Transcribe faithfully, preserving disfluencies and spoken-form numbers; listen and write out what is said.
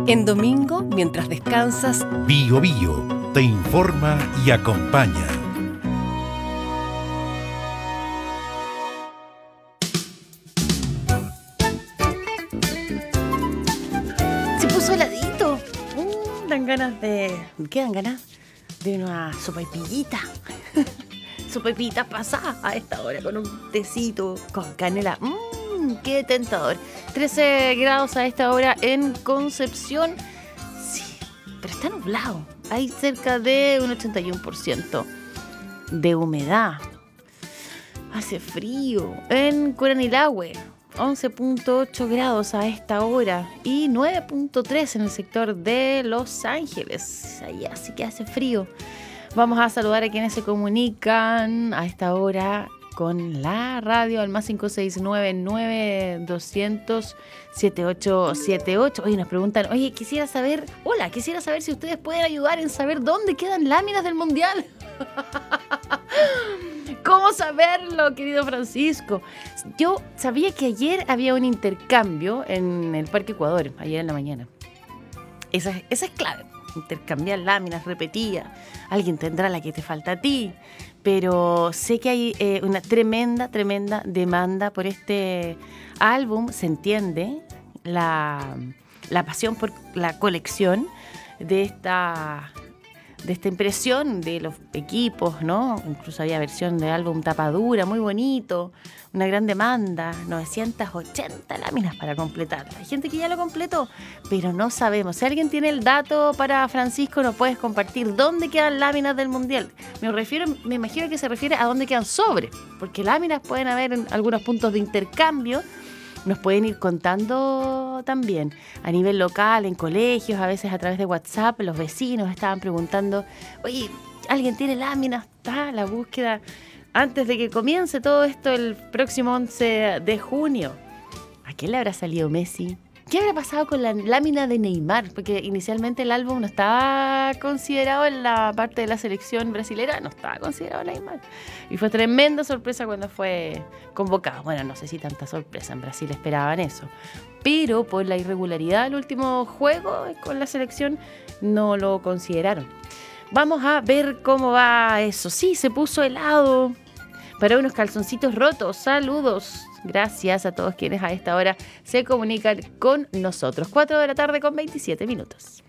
En domingo, mientras descansas, Bio Bio te informa y acompaña. Se puso heladito. Mm, dan ganas de... ¿Qué dan ganas? De una sopaipillita. Sopaipillita pasada a esta hora con un tecito con canela. Mmm, qué tentador. trece grados a esta hora en Concepción. Sí, pero está nublado. Hay cerca de un ochenta y uno por ciento de humedad. Hace frío. En Curanilahue, once punto ocho grados a esta hora y nueve punto tres en el sector de Los Ángeles. Allá sí que hace frío. Vamos a saludar a quienes se comunican a esta hora con la radio al más cinco seis nueve nueve dos cero cero siete ocho siete ocho. Oye, nos preguntan, oye, quisiera saber, hola, quisiera saber si ustedes pueden ayudar en saber dónde quedan láminas del Mundial. ¿Cómo saberlo, querido Francisco? Yo sabía que ayer había un intercambio en el Parque Ecuador, ayer en la mañana. Esa, esa es clave, intercambiar láminas repetidas. Alguien tendrá la que te falta a ti. Pero sé que hay eh, una tremenda, tremenda demanda por este álbum. Se entiende la, la pasión por la colección de esta... de esta impresión de los equipos, ¿no? Incluso había versión de álbum tapadura, muy bonito, una gran demanda, novecientas ochenta láminas para completarla. Hay gente que ya lo completó, pero no sabemos. Si alguien tiene el dato para Francisco, nos puedes compartir dónde quedan láminas del Mundial. Me refiero, me imagino que se refiere a dónde quedan sobres, porque láminas pueden haber en algunos puntos de intercambio. Nos pueden ir contando también a nivel local, en colegios, a veces a través de WhatsApp. Los vecinos estaban preguntando, oye, ¿alguien tiene láminas? Está la búsqueda antes de que comience todo esto el próximo once de junio. ¿A quién le habrá salido Messi? ¿Qué habrá pasado con la lámina de Neymar? Porque inicialmente el álbum no estaba considerado en la parte de la selección brasilera, no estaba considerado Neymar. Y fue tremenda sorpresa cuando fue convocado. Bueno, no sé si tanta sorpresa, en Brasil esperaban eso. Pero por la irregularidad del último juego con la selección no lo consideraron. Vamos a ver cómo va eso. Sí, se puso helado para unos calzoncitos rotos. Saludos. Gracias a todos quienes a esta hora se comunican con nosotros. cuatro de la tarde con veintisiete minutos.